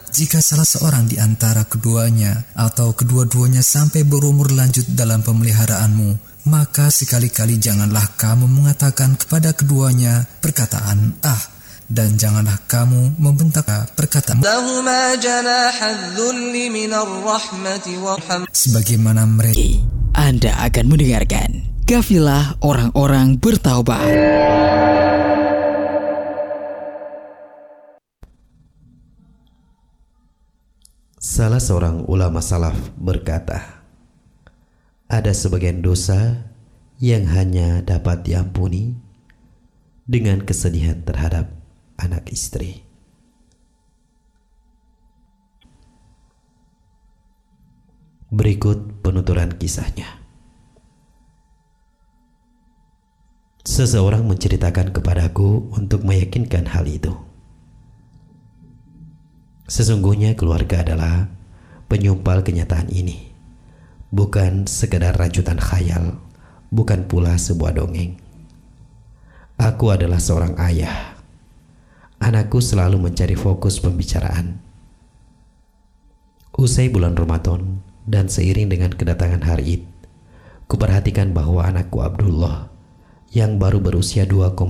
Jika salah seorang di antara keduanya atau kedua-duanya sampai berumur lanjut dalam pemeliharaanmu, maka sekali-kali janganlah kamu mengatakan kepada keduanya perkataan "ah", dan janganlah kamu membentak perkataan sebagaimana mereka. Anda akan mendengarkan Kafilah Orang-orang Bertaubat. Salah seorang ulama salaf berkata, ada sebagian dosa yang hanya dapat diampuni dengan kesedihan terhadap anak istri. Berikut penuturan kisahnya. Seseorang menceritakan kepadaku untuk meyakinkan hal itu. Sesungguhnya keluarga adalah penyumpal kenyataan ini, bukan sekedar rajutan khayal, bukan pula sebuah dongeng. Aku adalah seorang ayah. Anakku selalu mencari fokus pembicaraan. Usai bulan Ramadan dan seiring dengan kedatangan hari Id, kuperhatikan bahwa anakku Abdullah yang baru berusia 2,5